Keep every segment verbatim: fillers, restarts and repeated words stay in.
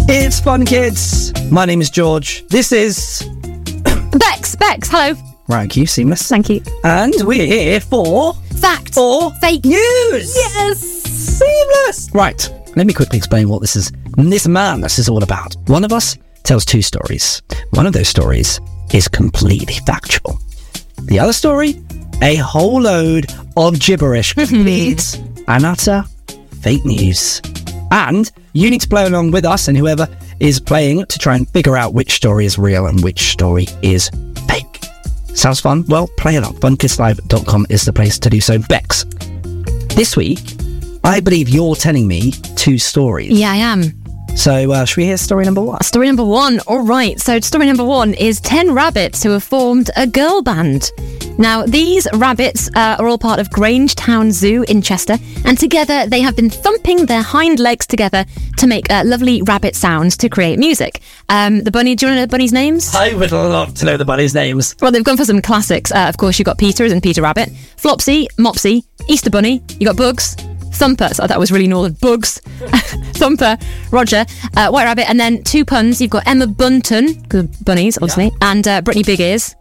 It's Fun Kids. My name is George. This is Bex. Bex, hello. Rank You, seamless. Thank you. And we're here for Fact or fake news. Yes. Seamless. Right. Let me quickly explain what this is. This madness is all about. One of us tells two stories. One of those stories is completely factual. The other story, a whole load of gibberish, complete and utter fake news. And you need to play along with us and whoever is playing to try and figure out which story is real and which story is fake. Sounds fun? Well, play along. fun kids live dot com is the place to do so. Bex, this week, I believe you're telling me two stories. Yeah, I am. So, uh, should we hear story number one? Story number one. All right. So, story number one is ten rabbits who have formed a girl band. Now, these rabbits uh, are all part of Grangetown Zoo in Chester, and together they have been thumping their hind legs together to make uh, lovely rabbit sounds to create music. Um, the bunny, do you want to know the bunny's names? I would love to know the bunny's names. Well, they've gone for some classics. Uh, of course, you've got Peter as in Peter Rabbit, Flopsy, Mopsy, Easter Bunny, you got Bugs, Thumper, so that was really northern, Bugs, Thumper, Roger, uh, White Rabbit, and then two puns, you've got Emma Bunton, because bunnies, obviously, yeah. and uh, Brittany Big Ears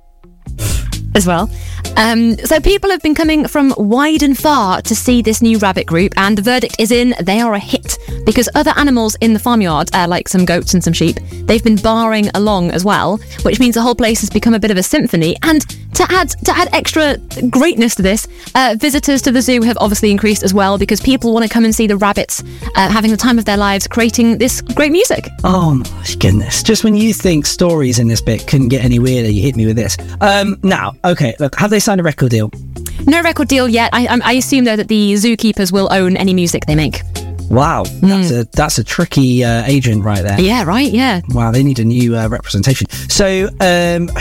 as well. Um, so people have been coming from wide and far to see this new rabbit group, and the verdict is in, they are a hit, because other animals in the farmyard, uh, like some goats and some sheep, they've been barring along as well, which means the whole place has become a bit of a symphony. And to add to add extra greatness to this, uh, visitors to the zoo have obviously increased as well, because people want to come and see the rabbits uh, having the time of their lives creating this great music. Oh my goodness. Just when you think stories in this bit couldn't get any weirder, you hit me with this. Um, now, okay, look, have they signed a record deal? No record deal yet. I, I, I assume, though, that the zookeepers will own any music they make. Wow, that's mm. a that's a tricky uh, agent right there. Yeah, right, yeah. Wow, they need a new uh, representation. So, um,